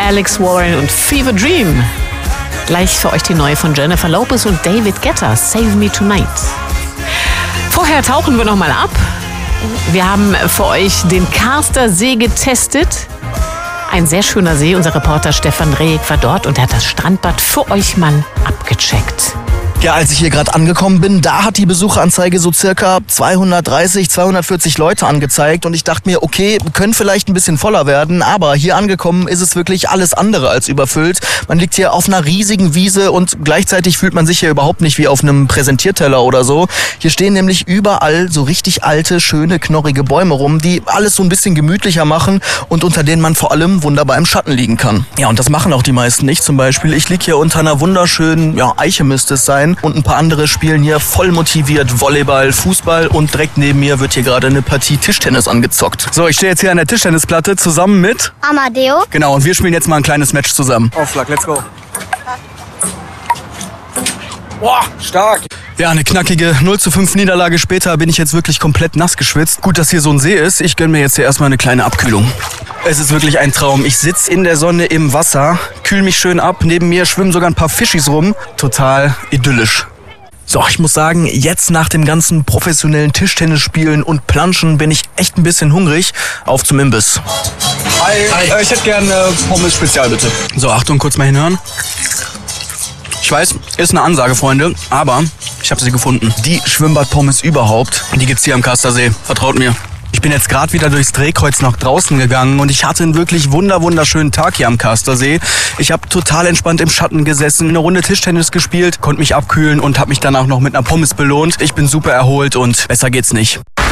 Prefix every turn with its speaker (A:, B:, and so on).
A: Alex Warren und Fever Dream. Gleich für euch die neue von Jennifer Lopez und David Guetta, Save Me Tonight. Vorher tauchen wir nochmal ab. Wir haben für euch den Karster See getestet. Ein sehr schöner See. Unser Reporter Stefan Rehek war dort und hat das Strandbad für euch mal abgecheckt.
B: Ja, als ich hier gerade angekommen bin, da hat die Besucheranzeige so circa 230, 240 Leute angezeigt und ich dachte mir, okay, können vielleicht ein bisschen voller werden, aber hier angekommen ist es wirklich alles andere als überfüllt. Man liegt hier auf einer riesigen Wiese und gleichzeitig fühlt man sich hier überhaupt nicht wie auf einem Präsentierteller oder so. Hier stehen nämlich überall so richtig alte, schöne, knorrige Bäume rum, die alles so ein bisschen gemütlicher machen und unter denen man vor allem wunderbar im Schatten liegen kann. Ja, und das machen auch die meisten nicht. Zum Beispiel, ich liege hier unter einer wunderschönen, Eiche müsste es sein. Und ein paar andere spielen hier voll motiviert Volleyball, Fußball und direkt neben mir wird hier gerade eine Partie Tischtennis angezockt. So, ich stehe jetzt hier an der Tischtennisplatte zusammen mit
C: Amadeo.
B: Genau, und wir spielen jetzt mal ein kleines Match zusammen.
D: Aufschlag, let's go. Boah, stark.
B: Ja, eine knackige 0:5 Niederlage später bin ich jetzt wirklich komplett nass geschwitzt. Gut, dass hier so ein See ist. Ich gönne mir jetzt hier erstmal eine kleine Abkühlung. Es ist wirklich ein Traum. Ich sitze in der Sonne im Wasser, kühl mich schön ab. Neben mir schwimmen sogar ein paar Fischis rum. Total idyllisch. So, ich muss sagen, jetzt nach dem ganzen professionellen Tischtennisspielen und Planschen bin ich echt ein bisschen hungrig. Auf zum Imbiss.
D: Hi. Ich hätte gerne Pommes Spezial, bitte.
B: So, Achtung, kurz mal hinhören. Ich weiß, ist eine Ansage, Freunde, aber ich habe sie gefunden. Die Schwimmbadpommes überhaupt, die gibt's hier am Karstersee. Vertraut mir. Ich bin jetzt gerade wieder durchs Drehkreuz nach draußen gegangen und ich hatte einen wirklich wunderschönen Tag hier am Karstersee. Ich habe total entspannt im Schatten gesessen, eine Runde Tischtennis gespielt, konnte mich abkühlen und habe mich danach noch mit einer Pommes belohnt. Ich bin super erholt und besser geht's nicht.